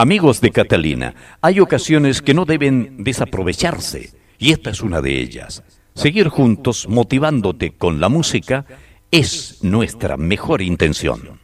Amigos de Catalina, hay ocasiones que no deben desaprovecharse, y esta es una de ellas. Seguir juntos motivándote con la música es nuestra mejor intención.